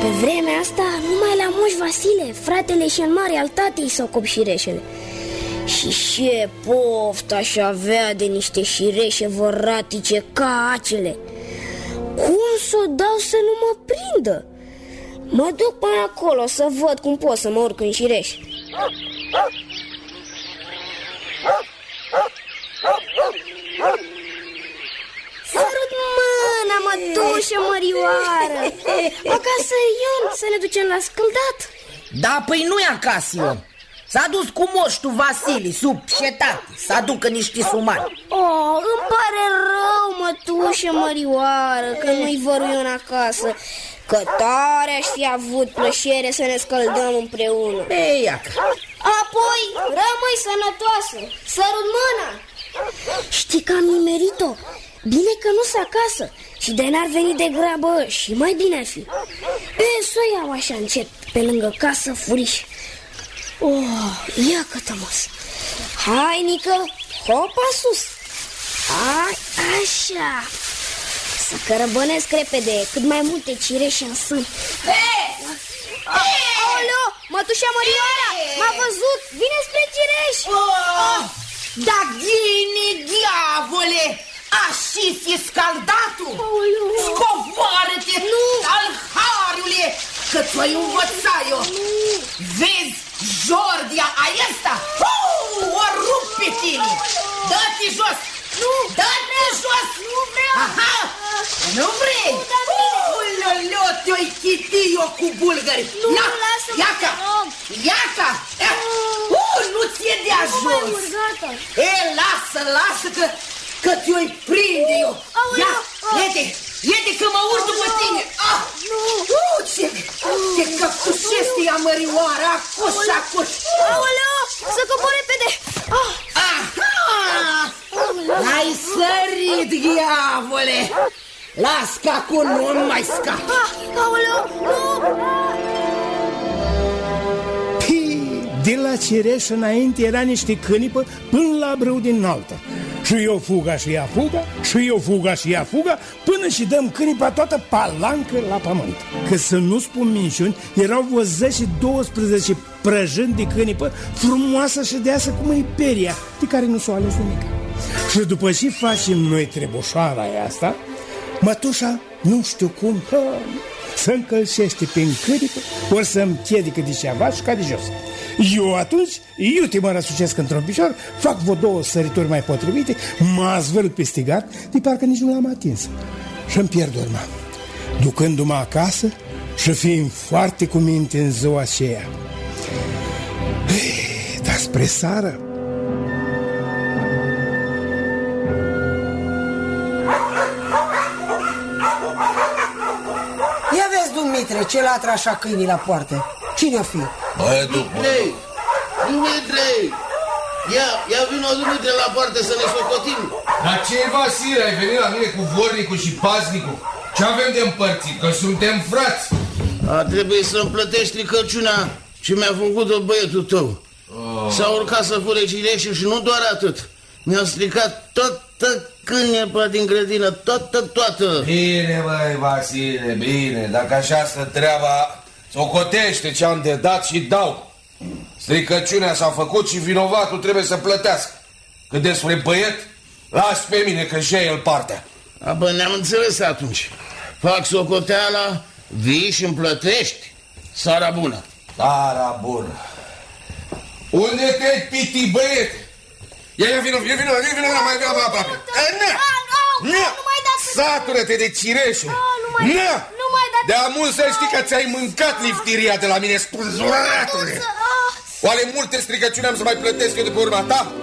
Pe vremea asta, numai la Moș Vasile, fratele cel mare al tatei, s-au copt șireșele. Și ce poftă aș avea de niște șireșe voratice ca acele. Cum s-o dau să nu mă prindă? Mă duc până acolo să văd cum pot să mă urc în șireș. Sărut mâna, mătușă mărioară. Acasă Ion, să ne ducem la scăldat. Da, păi nu-i acasă Ion. S-a dus cu moștul Vasile sub cetate să aducă niște sumari. Oh, îmi pare rău, mătușă mărioară, că nu-i văru Ion acasă. Că tare aș fi avut plăcere să ne scăldăm împreună. Ei, iacă. Apoi, rămâi sănătoasă. Sărut mâna. Știi că am nimerit-o. Bine că nu-s acasă. Și de n-ar veni de grabă și mai bine ar fi. Să o iau așa încet, pe lângă casă, furiș. Oh, ia cătă-mos. Hai, Nică, hopa sus. Hai, așa. Să cărăbănesc repede cât mai multe cireșe în sân. Aoleo, mătușa Mărioara, m-a văzut, vine spre cireș. Da, ghine, diavole, așa fi scaldatul. Scoboară-te, alhariule, că ți-o învăța eu. Vezi, Jordia aesta, o rup pe tine. Dă-te jos. Dă-te jos. Nu vreau. Aha, nu vrei? Uloleo, te-o-i chiti eu cu bulgări. Nu, lasă-mă, iaca, iaca. Nu ți-e de ajuns. Lasă că te-o-i prinde eu. Ia, iete că mă urc după tine. Ce căptușește ea Mărioara, acuș. Aoleo, să cobor repede. Ai sărit, diavole. Las că acum nu mai scap. Aoleo, nu. De la cireș înainte era niște cânipă până la brâu din altă. Și eu fuga și ea fuga, și eu fuga și ea fuga, până și dăm cânipa toată palancă la pământ. Că să nu spun minciuni, erau vreo 10-12 prăjâni de cânipă, frumoasă și deasă cum e peria, de care nu s-o ales nimic. Și după ce facem noi trebușoara asta, mătușa, nu știu cum, să încălcește pe câripă, ori să-mi piedică de ceva și ca de jos. Eu atunci, iute mă răsucesc într-un picior, fac vreo 2 sărituri mai potrivite, mă azvârl pe stigat, de parcă nici nu l-am atins. Și-mi pierd urma, ducându-mă acasă și fiind foarte cu minte în ziua aceea. Dar spre seară, ia vezi, Dumitre, ce latră așa câinii la poartă. Cine-o fi? Băietul, Dumitre! Ia vino, Dumitre, la poartă să ne socotim. Dar ce, Vasile, ai venit la mine cu vornicul și paznicul? Ce avem de împărțit? Că suntem frați. Trebuie să-mi plătești stricăciunea ce mi-a făcut-o băietul tău. S-a urcat să fure cireșul și nu doar atât. Mi-a stricat toată cânepa din grădină, toată. Bine, băi, Vasile, bine. Dacă așa stă treaba, socotește ce-am de dat și dau. Stricăciunea s-a făcut și vinovatul trebuie să plătească. Cât despre băiet, las pe mine că și el partea. Bă, ne-am înțeles atunci. Fac socoteala, vii și îmi plătești. Seara bună. Seara bună. Unde te-ai piti, băiete? Ia vino mai aproape. Satură-te de cireșe. De-a mult să știi că ți-ai mâncat liftiria de la mine, spânzuratule. Oare multe stricăciuni am să mai plătesc eu de pe urma ta?